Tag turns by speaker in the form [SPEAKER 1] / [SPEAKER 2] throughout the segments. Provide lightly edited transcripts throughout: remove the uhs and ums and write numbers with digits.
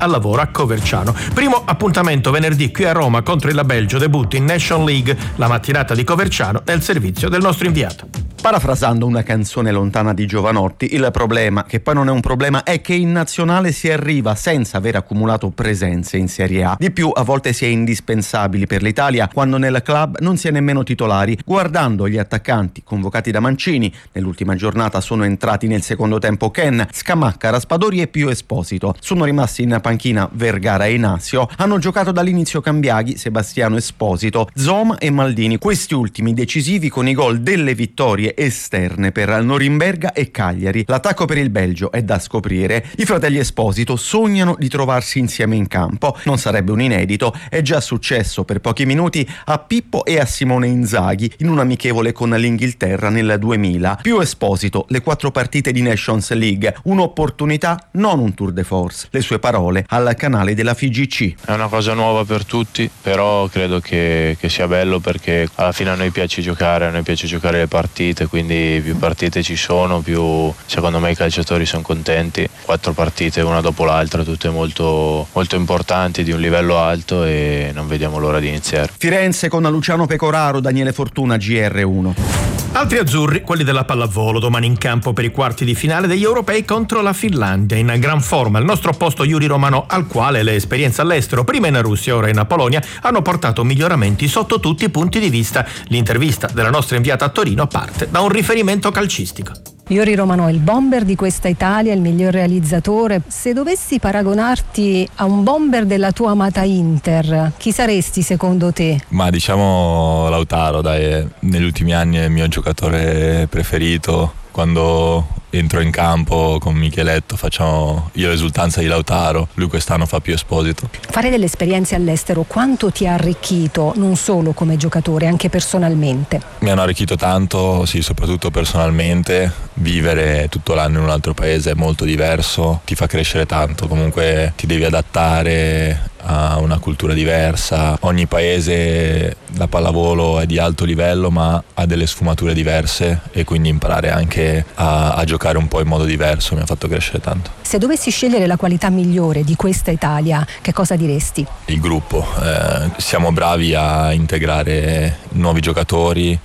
[SPEAKER 1] al lavoro a Coverciano. Primo appuntamento venerdì qui a Roma contro il Belgio, debutto in Nation League, la mattinata di Coverciano nel servizio del nostro inviato.
[SPEAKER 2] Parafrasando una canzone lontana di Giovanotti, il problema, che poi non è un problema, è che in nazionale si arriva senza aver accumulato presenze in Serie A. Di più, a volte si è indispensabili per l'Italia quando nel club non si è nemmeno titolari. Guardando gli attaccanti convocati da Mancini, nell'ultima giornata sono entrati nel secondo tempo Ken, Scamacca, Raspadori e Pio Esposito. Sono rimasti in panchina Vergara e Inazio. Hanno giocato dall'inizio Cambiaghi, Sebastiano Esposito, Zoma e Maldini. Questi ultimi decisivi con i gol delle vittorie esterne per Norimberga e Cagliari. L'attacco per il Belgio è da scoprire. I fratelli Esposito sognano di trovarsi insieme in campo. Non sarebbe un inedito, è già successo per pochi minuti a Pippo e a Simone Inzaghi in un amichevole con l'Inghilterra nel 2000. Più Esposito, le 4 partite di Nations League, un'opportunità, non un tour de force. Le sue parole al canale della FIGC.
[SPEAKER 3] È una cosa nuova per tutti, però credo che sia bello, perché alla fine a noi piace giocare le partite, quindi più partite ci sono, più secondo me i calciatori sono contenti. 4 partite una dopo l'altra, tutte molto, molto importanti, di un livello alto, e non vediamo l'ora di iniziare.
[SPEAKER 2] Firenze con Luciano Pecoraro, Daniele Fortuna, GR1.
[SPEAKER 1] Altri azzurri, quelli della pallavolo, domani in campo per i quarti di finale degli europei contro la Finlandia. In gran forma il nostro opposto Yuri Romano, al quale le esperienze all'estero, prima in Russia ora in Polonia, hanno portato miglioramenti sotto tutti i punti di vista. L'intervista della nostra inviata a Torino parte da un riferimento calcistico.
[SPEAKER 4] Yuri Romano è il bomber di questa Italia, il miglior realizzatore. Se dovessi paragonarti a un bomber della tua amata Inter, chi saresti secondo te?
[SPEAKER 5] Ma diciamo Lautaro, dai, negli ultimi anni è il mio giocatore preferito. Quando entro in campo con Micheletto facciamo io l'esultanza di Lautaro, lui quest'anno fa Pio Esposito.
[SPEAKER 4] Fare delle esperienze all'estero quanto ti ha arricchito, non solo come giocatore, anche personalmente?
[SPEAKER 5] Mi hanno arricchito tanto, sì, soprattutto personalmente. Vivere tutto l'anno in un altro paese è molto diverso, ti fa crescere tanto, comunque ti devi adattare a una cultura diversa. Ogni paese da pallavolo è di alto livello, ma ha delle sfumature diverse, e quindi imparare anche a giocare un po' in modo diverso mi ha fatto crescere tanto.
[SPEAKER 4] Se dovessi scegliere la qualità migliore di questa Italia, che cosa diresti?
[SPEAKER 5] Il gruppo, siamo bravi a integrare nuovi giocatori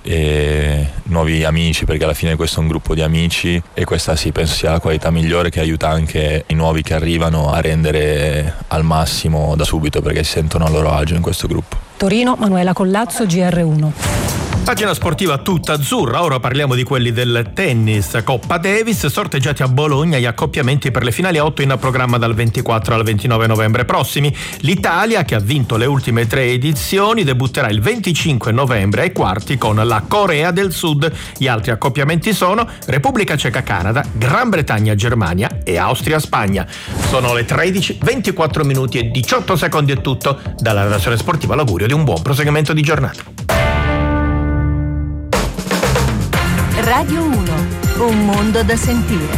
[SPEAKER 5] e nuovi amici, perché alla fine questo è un gruppo di amici, e questa sì, penso sia la qualità migliore, che aiuta anche i nuovi che arrivano a rendere al massimo da subito, perché si sentono a loro agio in questo gruppo.
[SPEAKER 4] Torino, Manuela Collazzo, GR1.
[SPEAKER 1] Pagina sportiva tutta azzurra, ora parliamo di quelli del tennis. Coppa Davis, sorteggiati a Bologna gli accoppiamenti per le finali a 8 in programma dal 24 al 29 novembre prossimi. L'Italia, che ha vinto le ultime 3 edizioni, debutterà il 25 novembre ai quarti con la Corea del Sud. Gli altri accoppiamenti sono Repubblica Ceca Canada, Gran Bretagna Germania e Austria Spagna. Sono le 13, 24 minuti e 18 secondi è tutto. Dalla redazione sportiva l'augurio di un buon proseguimento di giornata.
[SPEAKER 6] Radio 1, un mondo da sentire.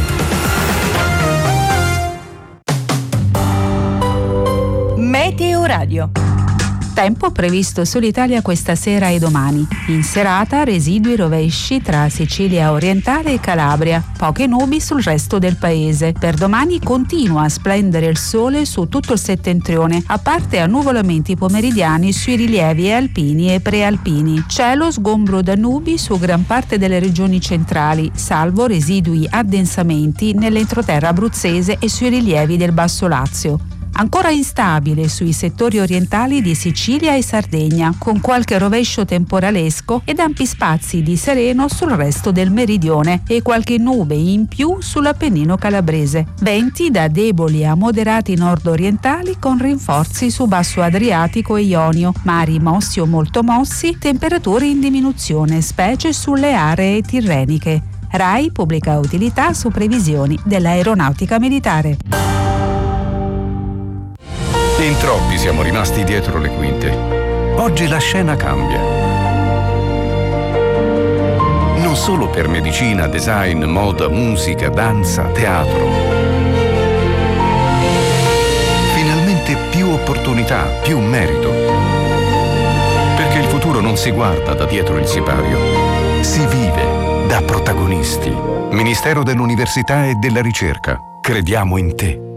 [SPEAKER 6] Meteo Radio. Tempo previsto sull'Italia questa sera e domani. In serata residui rovesci tra Sicilia orientale e Calabria, poche nubi sul resto del paese. Per domani continua a splendere il sole su tutto il settentrione, a parte annuvolamenti pomeridiani sui rilievi alpini e prealpini. Cielo sgombro da nubi su gran parte delle regioni centrali, salvo residui addensamenti nell'entroterra abruzzese e sui rilievi del Basso Lazio. Ancora instabile sui settori orientali di Sicilia e Sardegna, con qualche rovescio temporalesco ed ampi spazi di sereno sul resto del meridione e qualche nube in più sull'Appennino calabrese. Venti da deboli a moderati nord-orientali con rinforzi su Basso Adriatico e Ionio, mari mossi o molto mossi, temperature in diminuzione, specie sulle aree tirreniche. RAI pubblica utilità su previsioni dell'aeronautica militare.
[SPEAKER 7] In troppi siamo rimasti dietro le quinte. Oggi la scena cambia. Non solo per medicina, design, moda, musica, danza, teatro. Finalmente più opportunità, più merito. Perché il futuro non si guarda da dietro il sipario, si vive da protagonisti. Ministero dell'Università e della Ricerca. Crediamo in te.